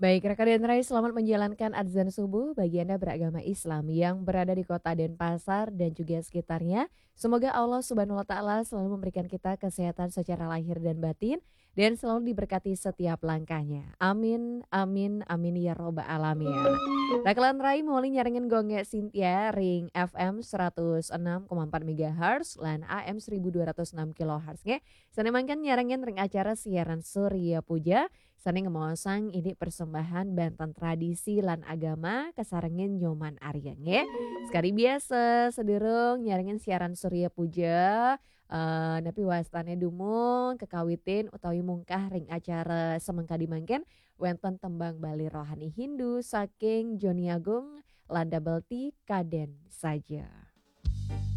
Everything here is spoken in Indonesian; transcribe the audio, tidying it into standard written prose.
Baik, rekan dan Rai, selamat menjalankan adzan subuh bagi Anda beragama Islam yang berada di kota Denpasar dan juga sekitarnya. Semoga Allah Subhanahu wa taala selalu memberikan kita kesehatan secara lahir dan batin dan selalu diberkati setiap langkahnya. Amin, amin, amin ya robbal alamin. Rakalan Rai mulai nyaringin gongnya Cynthia ring FM 106,4 MHz lan AM 1206 kHz nge. Sanemangkan nyaringin ring acara siaran Surya Puja. Sani ngemosang ini persembahan Banten tradisi lan agama kesarengin nyoman Aryeng ya. Sekali biasa sederung nyaringin siaran Surya Puja tapi wastane dumung kekawitin utawi mungkah ring acara semengka dimangken wonten tembang Bali rohani Hindu saking Joni Agung lan double T Kaden saja.